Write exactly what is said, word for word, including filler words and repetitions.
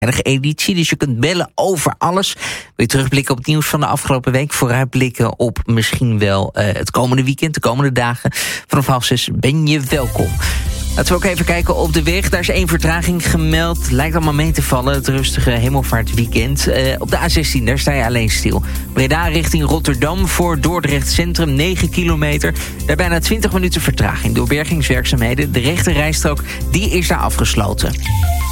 editie, dus je kunt bellen over alles. Wil je terugblikken op het nieuws van de afgelopen week? Vooruitblikken op misschien wel uh, het komende weekend, de komende dagen. Vanaf half zes ben je welkom. Laten we ook even kijken op de weg. Daar is één vertraging gemeld. Lijkt allemaal mee te vallen, het rustige hemelvaartweekend. Uh, op de A zestien, daar sta je alleen stil. Breda richting Rotterdam voor Dordrecht Centrum, negen kilometer. Daar bijna twintig minuten vertraging door bergingswerkzaamheden. De rechte rijstrook die is daar afgesloten.